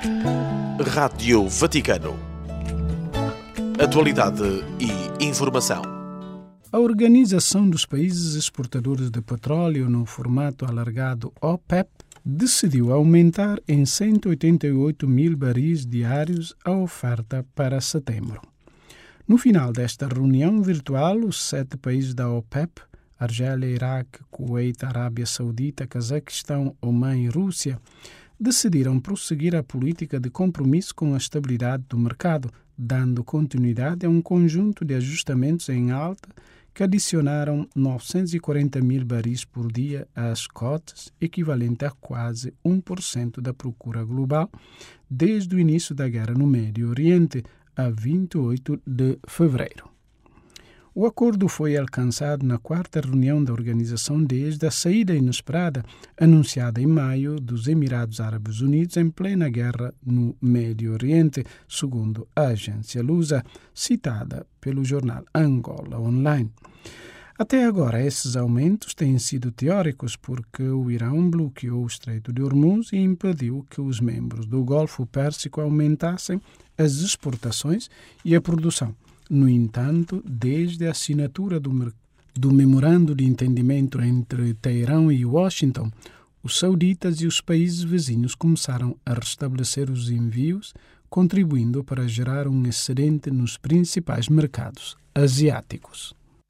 Rádio Vaticano. Atualidade e informação. A Organização dos Países Exportadores de Petróleo, no formato alargado OPEP, decidiu aumentar em 188 mil baris diários a oferta para setembro. No final desta reunião virtual, os 7 países da OPEP, Argélia, Iraque, Kuwait, Arábia Saudita, Cazaquistão, Omã e Rússia, decidiram prosseguir a política de compromisso com a estabilidade do mercado, dando continuidade a um conjunto de ajustamentos em alta que adicionaram 940 mil baris por dia às cotas, equivalente a quase 1% da procura global, desde o início da guerra no Médio Oriente, a 28 de fevereiro. O acordo foi alcançado na 4ª reunião da organização desde a saída inesperada, anunciada em maio, dos Emirados Árabes Unidos em plena guerra no Médio Oriente, segundo a agência Lusa, citada pelo jornal Angola Online. Até agora, esses aumentos têm sido teóricos porque o Irão bloqueou o Estreito de Hormuz e impediu que os membros do Golfo Pérsico aumentassem as exportações e a produção. No entanto, desde a assinatura do Memorando de Entendimento entre Teherão e Washington, os sauditas e os países vizinhos começaram a restabelecer os envios, contribuindo para gerar um excedente nos principais mercados asiáticos.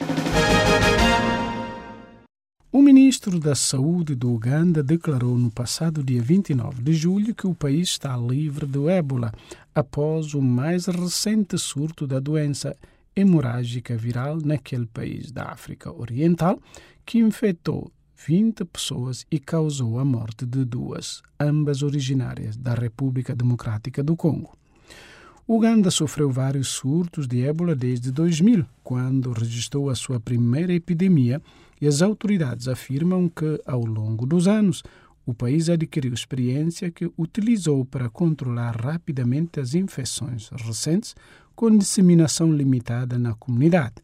O ministro da Saúde do Uganda declarou no passado dia 29 de julho que o país está livre do ébola após o mais recente surto da doença hemorrágica viral naquele país da África Oriental, que infectou 20 pessoas e causou a morte de 2, ambas originárias da República Democrática do Congo. O Uganda sofreu vários surtos de ébola desde 2000, quando registrou a sua primeira epidemia, e as autoridades afirmam que, ao longo dos anos, o país adquiriu experiência que utilizou para controlar rapidamente as infecções recentes, com disseminação limitada na comunidade.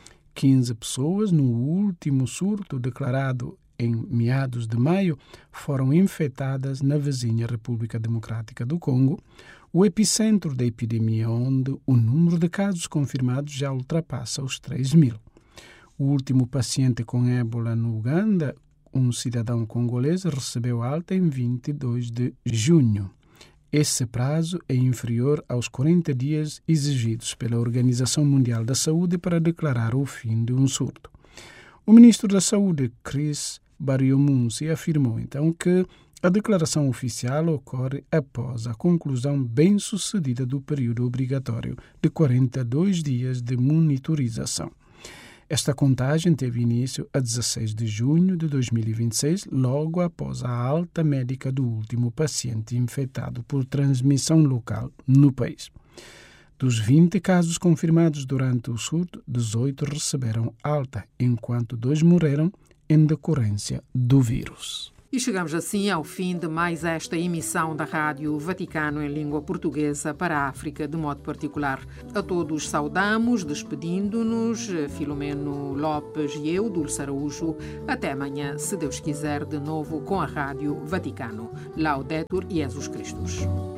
15 pessoas, no último surto declarado em meados de maio, foram infectadas na vizinha República Democrática do Congo, o epicentro da epidemia, onde o número de casos confirmados já ultrapassa os 3.000. O último paciente com ébola no Uganda, um cidadão congolês, recebeu alta em 22 de junho. Esse prazo é inferior aos 40 dias exigidos pela Organização Mundial da Saúde para declarar o fim de um surto. O ministro da Saúde, Chris Baryomunsi, afirmou então que a declaração oficial ocorre após a conclusão bem-sucedida do período obrigatório de 42 dias de monitorização. Esta contagem teve início a 16 de junho de 2026, logo após a alta médica do último paciente infectado por transmissão local no país. Dos 20 casos confirmados durante o surto, 18 receberam alta, enquanto 2 morreram em decorrência do vírus. E chegamos assim ao fim de mais esta emissão da Rádio Vaticano em língua portuguesa para a África, de modo particular. A todos saudamos, despedindo-nos, Filomeno Lopes e eu, Dulce Araújo. Até amanhã, se Deus quiser, de novo com a Rádio Vaticano. Laudetur Jesus Christus.